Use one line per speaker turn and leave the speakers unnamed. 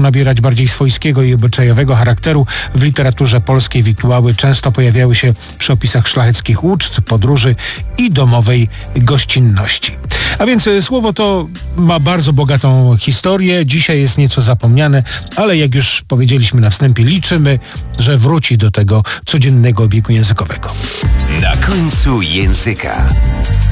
nabierać bardziej swojskiego i obyczajowego charakteru. W literaturze polskiej wiktuały często pojawiały się przy opisach szlacheckich uczt, podróży i domowej gościnności. A więc słowo to ma bardzo bogatą historię. Dzisiaj jest nieco zapomniane, ale jak już powiedzieliśmy na wstępie, liczymy, że wróci do tego codziennego obiegu językowego.
Na końcu języka.